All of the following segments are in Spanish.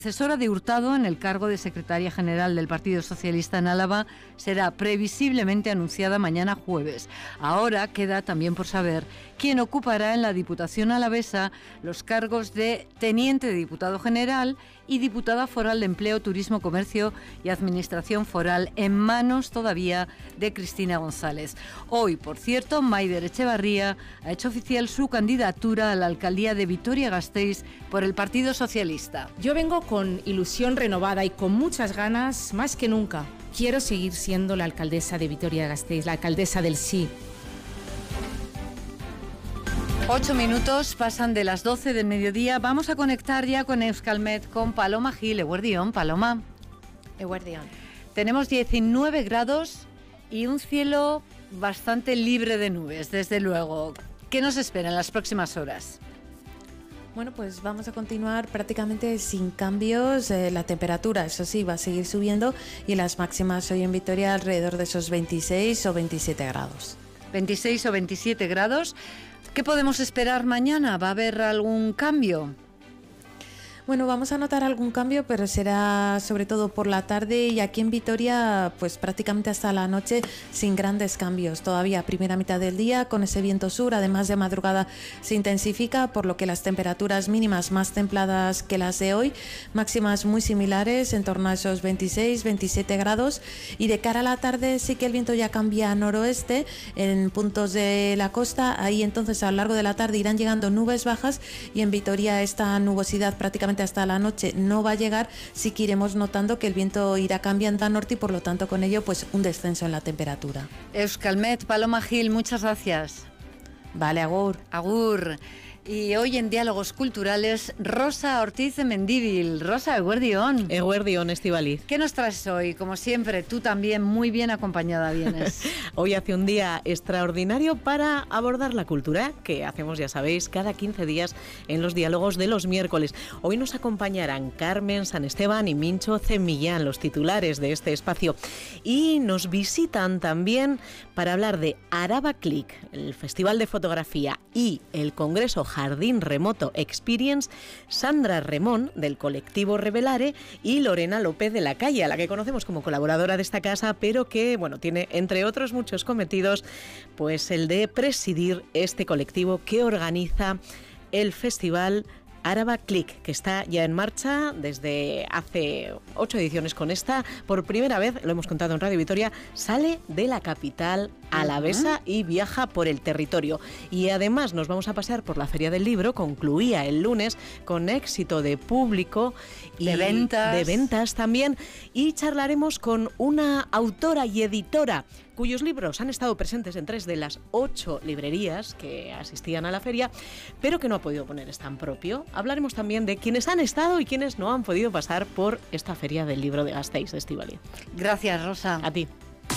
Asesora de Hurtado en el cargo de secretaria general del Partido Socialista en Álava será previsiblemente anunciada mañana jueves. Ahora queda también por saber quién ocupará en la Diputación alavesa los cargos de teniente de diputado general y diputada foral de Empleo, Turismo, Comercio y Administración Foral, en manos todavía de Cristina González. Hoy, por cierto, Maider Echevarría ha hecho oficial su candidatura a la alcaldía de Vitoria-Gasteiz por el Partido Socialista. Yo vengo con ilusión renovada y con muchas ganas, más que nunca. Quiero seguir siendo la alcaldesa de Vitoria-Gasteiz, la alcaldesa del sí. 8 minutos pasan de las 12 del mediodía. Vamos a conectar ya con Euskalmet, con Paloma Gil. Eguerdión, Paloma. Eguerdión. Tenemos 19 grados y un cielo bastante libre de nubes, desde luego. ¿Qué nos espera en las próximas horas? Bueno, pues vamos a continuar prácticamente sin cambios. La temperatura, eso sí, va a seguir subiendo y las máximas hoy en Vitoria alrededor de esos 26 o 27 grados. 26 o 27 grados. ¿Qué podemos esperar mañana? ¿Va a haber algún cambio? Bueno, vamos a notar algún cambio, pero será sobre todo por la tarde y aquí en Vitoria pues prácticamente hasta la noche sin grandes cambios. Todavía primera mitad del día con ese viento sur, además de madrugada se intensifica, por lo que las temperaturas mínimas más templadas que las de hoy, máximas muy similares en torno a esos 26, 27 grados, y de cara a la tarde sí que el viento ya cambia a noroeste en puntos de la costa. Ahí entonces a lo largo de la tarde irán llegando nubes bajas y en Vitoria esta nubosidad prácticamente hasta la noche no va a llegar, sí que iremos notando que el viento irá cambiando a norte y por lo tanto con ello pues un descenso en la temperatura. Euskalmet, Paloma Gil, muchas gracias. Vale, agur. Agur. Y hoy en Diálogos Culturales, Rosa Ortiz de Mendívil. Rosa, eguerdión. Eguerdión, Estíbaliz. ¿Qué nos traes hoy? Como siempre, tú también muy bien acompañada vienes. Hoy hace un día extraordinario para abordar la cultura, que hacemos, ya sabéis, cada 15 días en los diálogos de los miércoles. Hoy nos acompañarán Carmen San Esteban y Mincho Cemillán, los titulares de este espacio. Y nos visitan también para hablar de Araba Click, el Festival de Fotografía y el Congreso Jardín Remoto Experience, Sandra Remón, del colectivo Revelare, y Lorena López de la Calle, a la que conocemos como colaboradora de esta casa, pero que, bueno, tiene, entre otros muchos cometidos, pues el de presidir este colectivo que organiza el festival Araba Click, que está ya en marcha desde hace 8 ediciones con esta. Por primera vez, lo hemos contado en Radio Vitoria, sale de la capital alavesa y viaja por el territorio. Y además nos vamos a pasear por la Feria del Libro, concluía el lunes con éxito de público y de ventas también, y charlaremos con una autora y editora cuyos libros han estado presentes en 3 de las 8 librerías que asistían a la feria, pero que no ha podido poner stand propio. Hablaremos también de quienes han estado y quienes no han podido pasar por esta Feria del Libro de Gasteiz, de Estíbaliz. Gracias, Rosa. A ti.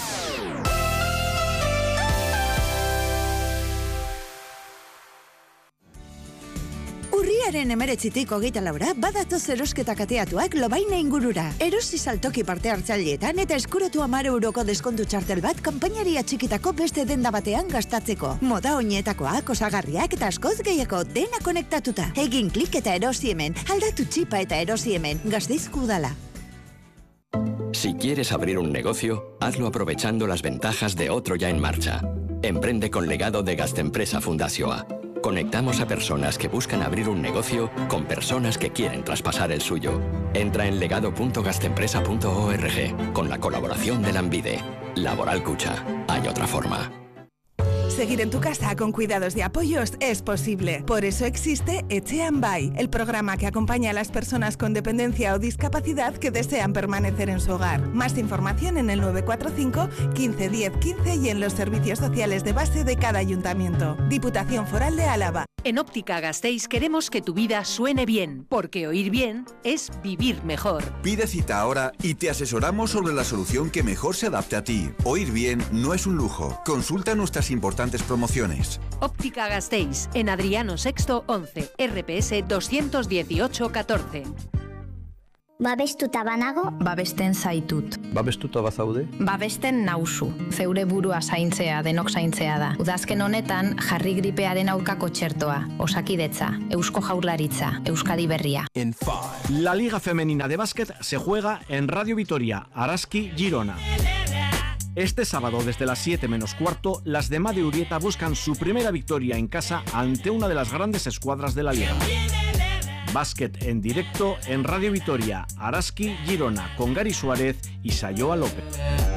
Urriaren 19tik 24 badatoz erosketak ateatuak Lobaina ingurura. Erosi saltoki parte hartzaileetan eta eskuratu 10 euroko deskontu txartel bat kanpainari atxikitako beste denda batean gastatzeko. Moda oinetakoak, osagarriak eta askoz gehiago dena konektatuta. Egin klik eta erosi hemen, aldatu txipa eta erosi hemen, Gasteizko Udala. Si quieres abrir un negocio, hazlo aprovechando las ventajas de otro ya en marcha. Emprende con legado de Gastempresa Fundazioa. Conectamos a personas que buscan abrir un negocio con personas que quieren traspasar el suyo. Entra en legado.gastempresa.org con la colaboración de Lanbide. Laboral Cucha. Hay otra forma. Seguir en tu casa con cuidados y apoyos es posible. Por eso existe Etxean Bai, el programa que acompaña a las personas con dependencia o discapacidad que desean permanecer en su hogar. Más información en el 945 15 10 15 y en los servicios sociales de base de cada ayuntamiento. Diputación Foral de Álava. En Óptica Gasteiz queremos que tu vida suene bien, porque oír bien es vivir mejor. Pide cita ahora y te asesoramos sobre la solución que mejor se adapte a ti. Oír bien no es un lujo. Consulta nuestras importantes promociones. Óptica Gasteiz, en Adriano VI 11, RPS 218 14. Babestuta banago, babesten zaitut. Babestuta bazaude? Babesten nauzu. Zeure burua zaintzea, denok zaintzea da. Udazken honetan, jarri gripearen aurkako txertoa. Osakidetza, Eusko Jaurlaritza, Euskadi Berria. La Liga Femenina de Básquet se juega en Radio Vitoria, Araski, Girona. Este sábado, desde las 7 menos cuarto, las de Made Urieta buscan su primera victoria en casa ante una de las grandes escuadras de la Liga. Básquet en directo en Radio Vitoria, Araski, Girona, con Gary Suárez y Sayoa López.